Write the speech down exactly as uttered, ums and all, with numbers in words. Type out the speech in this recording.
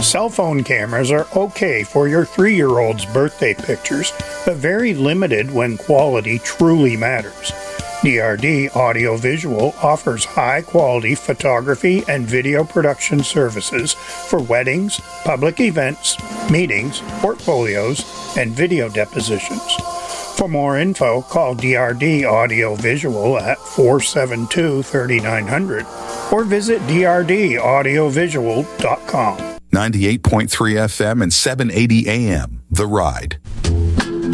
Cell phone cameras are okay for your three-year-old's birthday pictures, but very limited when quality truly matters. D R D Audio Visual offers high-quality photography and video production services for weddings, public events, meetings, portfolios, and video depositions. For more info, call D R D Audio Visual at four seven two, three nine zero zero or visit d r d audio visual dot com. ninety-eight point three F M and seven eighty A M, The Ride.